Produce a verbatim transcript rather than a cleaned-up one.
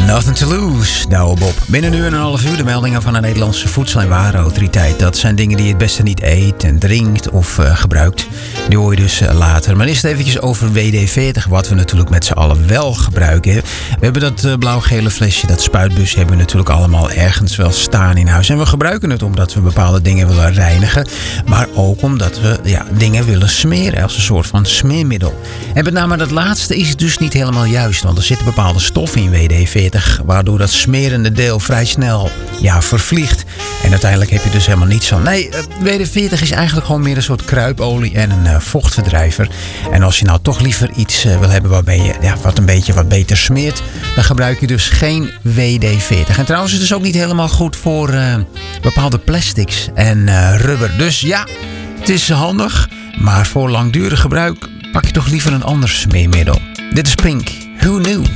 Nothing to lose, Douwe Bob. Binnen nu en een half uur de meldingen van de Nederlandse Voedsel- en Warenautoriteit. Dat zijn dingen die je het beste niet eet en drinkt of uh, gebruikt. Die hoor je dus uh, later. Maar eerst eventjes over W D veertig, wat we natuurlijk met z'n allen wel gebruiken. We hebben dat uh, blauw-gele flesje, dat spuitbus, hebben we natuurlijk allemaal ergens wel staan in huis. En we gebruiken het omdat we bepaalde dingen willen reinigen. Maar ook omdat we ja, dingen willen smeren als een soort van smeermiddel. En met name dat laatste is dus niet helemaal juist. Want er zitten bepaalde stoffen in W D veertig... waardoor dat smerende deel vrij snel ja, vervliegt. En uiteindelijk heb je dus helemaal niets van. Nee, W D veertig is eigenlijk gewoon meer een soort kruipolie en een uh, vochtverdrijver. En als je nou toch liever iets uh, wil hebben waarbij je ja, wat een beetje wat beter smeert, dan gebruik je dus geen W D veertig. En trouwens is het dus ook niet helemaal goed voor uh, bepaalde plastics en uh, rubber. Dus ja, het is handig, maar voor langdurig gebruik pak je toch liever een ander smeermiddel. Dit is Pink. Who knew?